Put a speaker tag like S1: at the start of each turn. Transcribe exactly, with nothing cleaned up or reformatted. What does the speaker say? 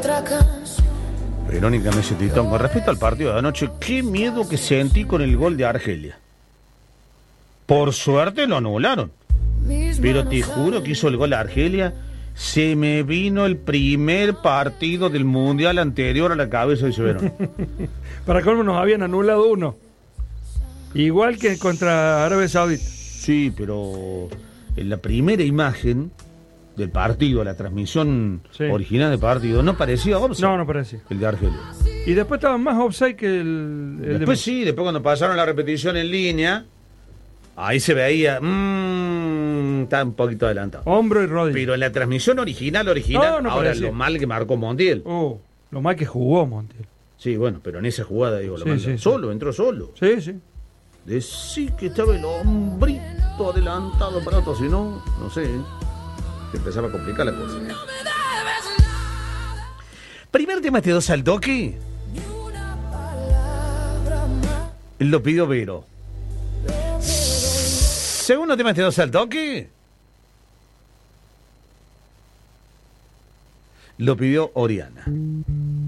S1: otra canción.
S2: Verónica Mesetitón, con respecto al partido de anoche, qué miedo que sentí con el gol de Argelia. Por suerte lo anularon. Pero te juro que hizo el gol a Argelia. Se me vino el primer partido del mundial anterior a la cabeza de Verón.
S3: Para colmo nos habían anulado uno. Igual que contra Arabia Saudita.
S2: Sí, pero en la primera imagen del partido, la transmisión sí. original del partido, no parecía offside.
S3: No, no parecía.
S2: El de Argelia.
S3: Y después estaba más offside que el, el
S2: Después
S3: de...
S2: sí, después cuando pasaron la repetición en línea, ahí se veía, mmm, está un poquito adelantado.
S3: Hombro y rodilla.
S2: Pero en la transmisión original, original,
S3: no, no
S2: ahora
S3: parecía.
S2: Lo mal que marcó Montiel.
S3: Oh, lo mal que jugó Montiel.
S2: Sí, bueno, pero en esa jugada, digo, lo
S3: sí,
S2: mal
S3: sí,
S2: solo,
S3: sí.
S2: entró solo.
S3: Sí, sí.
S2: Decí que estaba el hombrito adelantado para otro, si no, no sé, ¿eh? Se empezaba a complicar la cosa. Primer tema de dos al toque. Lo pidió Vero. Segundo tema de dos al toque. Lo pidió Oriana.